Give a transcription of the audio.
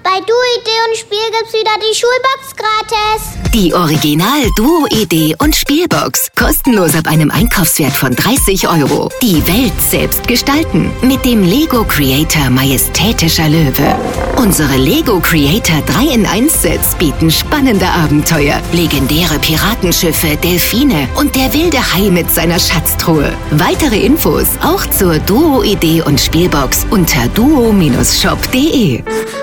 Bei Duo-Idee und Spiel gibt's wieder die Schulbox gratis. Die Original Duo-Idee und Spielbox. Kostenlos ab einem Einkaufswert von 30 €. Die Welt selbst gestalten. Mit dem Lego Creator Majestätischer Löwe. Unsere Lego Creator 3-in-1-Sets bieten spannende Abenteuer, legendäre Piratenschiffe, Delfine und der wilde Hai mit seiner Schatztruhe. Weitere Infos auch zur Duo-Idee und Spielbox unter duo-shop.de.